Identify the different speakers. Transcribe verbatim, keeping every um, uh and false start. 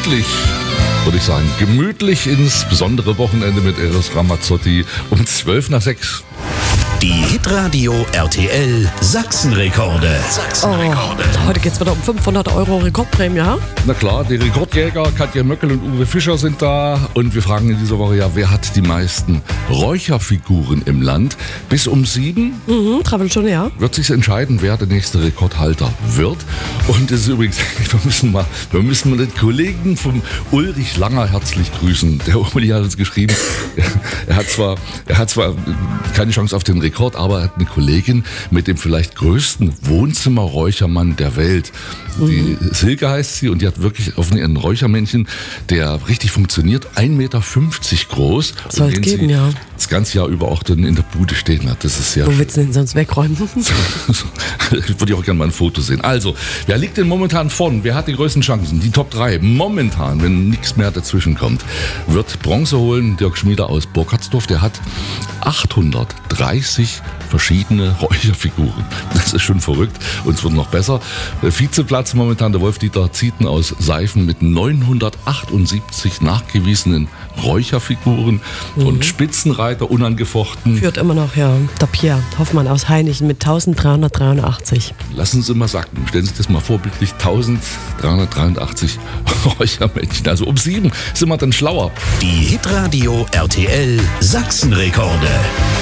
Speaker 1: gemütlich, würde ich sagen, gemütlich ins besondere Wochenende mit Eros Ramazzotti um zwölf nach sechs.
Speaker 2: Die Hitradio R T L Sachsenrekorde. Sachsenrekorde.
Speaker 3: Oh, heute geht's wieder um fünfhundert Euro Rekordprämie, ja?
Speaker 1: Na klar, die Rekordjäger Katja Möckel und Uwe Fischer sind da und wir fragen in dieser Woche ja, wer hat die meisten Räucherfiguren im Land? Bis um sieben
Speaker 3: Mhm, Dreiviertelstunde, ja.
Speaker 1: wird sich entscheiden, wer der nächste Rekordhalter wird. Und es ist übrigens, wir müssen mal, wir müssen mal den Kollegen vom Ulrich Langer herzlich grüßen. Der Uli hat uns geschrieben, er hat zwar, er hat zwar keine Chance auf den Rekord, aber er hat eine Kollegin mit dem vielleicht größten Wohnzimmerräuchermann der Welt. Die Silke heißt sie und die hat wirklich auf ein Räuchermännchen, der richtig funktioniert, ein Meter fünfzig groß.
Speaker 3: Soll es
Speaker 1: den
Speaker 3: geben,
Speaker 1: sie
Speaker 3: ja.
Speaker 1: das ganze Jahr über auch dann in der Bude stehen hat. Das ist ja.
Speaker 3: Wo willst du denn sonst wegräumen?
Speaker 1: Ich würde auch gerne mal ein Foto sehen. Also, wer liegt denn momentan vorn? Wer hat die größten Chancen? Die Top drei. Momentan, wenn nichts mehr dazwischen kommt, wird Bronze holen Dirk Schmieder aus Burkhardsdorf. Der hat achthundertdreißig verschiedene Räucherfiguren. Das ist schon verrückt. Und es wird noch besser. Vizeplatz momentan der Wolf-Dieter Zieten aus Seifen mit neunhundertachtundsiebzig nachgewiesenen Räucherfiguren mhm. und Spitzenreiter unangefochten.
Speaker 3: Führt immer noch, ja, der Pierre Hoffmann aus Heinichen mit eintausenddreihundertdreiundachtzig.
Speaker 1: Lassen Sie mal sacken. Stellen Sie sich das mal vorbildlich. eintausenddreihundertdreiundachtzig Räuchermännchen. Also um sieben sind wir dann schlauer.
Speaker 2: Die Hitradio R T L Sachsenrekorde.